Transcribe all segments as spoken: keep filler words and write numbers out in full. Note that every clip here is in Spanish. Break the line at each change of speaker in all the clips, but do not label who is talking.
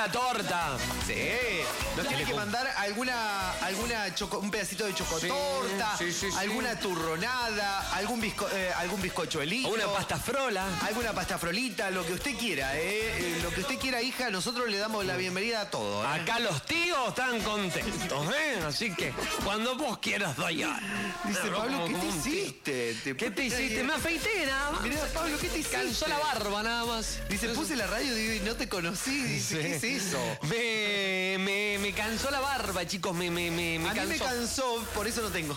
la torta.
Sí. Nos tiene que mandar alguna, alguna choco, un pedacito de chocotorta,
Sí, sí, sí,
alguna
sí.
turronada, algún, bizco, eh, algún bizcochuelito.
O una pasta frola.
Alguna pasta frolita, lo que usted quiera, ¿eh? Lo que usted quiera, hija, nosotros le damos la bienvenida a todo. ¿eh?
Acá los tíos están contentos, ¿eh? Así que cuando vos quieras, doy a...
Dice
No,
Pablo,
como-
¿qué te
como un tío.
hiciste? Te-
¿Qué te hiciste? Me afeité nada más.
Mirá, Pablo, ¿qué te hiciste?
Cansó la barba nada más.
Dice, puse la radio y no te conocí. Dice, ¿qué es eso?
Me, me, me cansó la barba, chicos. Me, me, me, me
A mí
cansó.
me cansó, por eso no tengo.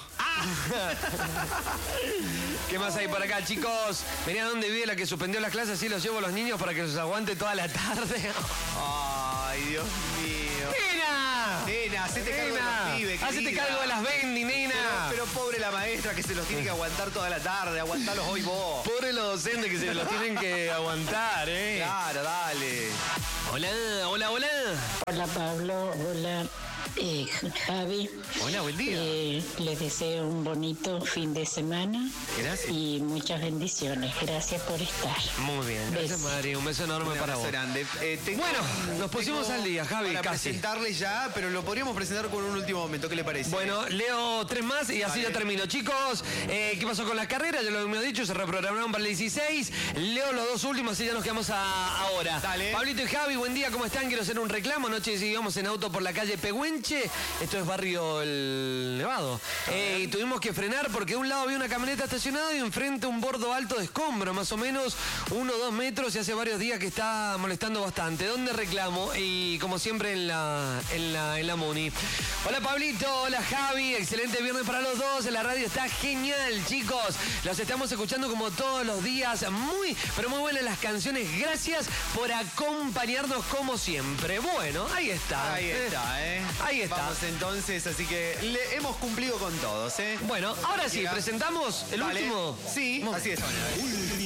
¿Qué más hay por acá, chicos? Venía donde vive la que suspendió las clases, así los llevo a los niños para que los aguante toda la tarde.
Ay, Dios mío.
¡Nena!
Nena, hacete cargo de
Nena,
los pibes,
hacete
querida.
cargo de las Bendy, nena.
Pero, pero pobre la maestra que se los tiene que aguantar toda la tarde. Aguantalos hoy vos.
Pobre los docentes que se los tienen que aguantar, ¿eh?
Claro, dale.
Hola, hola, hola.
Hola Pablo, hola eh, Javi.
Hola, buen día.
Eh, les deseo un bonito fin de semana.
Gracias.
Y muchas bendiciones. Gracias por estar.
Muy bien, gracias,
Besos.
Madre. Un beso enorme
Un
para
abrazo
vos.
grande. Eh, tengo-
Bueno, nos pusimos
tengo
al día, Javi,
para
casi.
presentarles ya, pero lo podríamos presentar con un último momento. ¿Qué le parece?
Bueno, leo tres más y así
Vale.
ya termino. Chicos, eh, ¿qué pasó con las carreras? Ya lo hemos dicho, se reprogramaron para el dieciséis. Leo los dos últimos, así ya nos quedamos a- ahora.
Dale.
Pablito y Javi, buen día, ¿cómo están? Quiero hacer un reclamo. Anoche íbamos en auto por la calle Pehuenche. Esto es barrio El Nevado. Eh, y tuvimos que frenar porque de un lado había una camioneta estacionada y enfrente un bordo alto de escombro, más o menos uno o dos metros, y hace varios días que está molestando bastante. ¿Dónde reclamo? Y como siempre en la, en la, en la Muni. Hola Pablito, hola Javi, excelente viernes para los dos. La radio está genial, chicos. Los estamos escuchando como todos los días. Muy, pero muy buenas las canciones. Gracias por acompañarnos como siempre. Bueno, ahí está.
Ahí está, ¿eh?
Ahí está.
Vamos entonces, así que le hemos cumplido con todos, ¿eh?
Bueno, ahora sí, presentamos el
Vale.
último.
Sí,
Momento.
así es.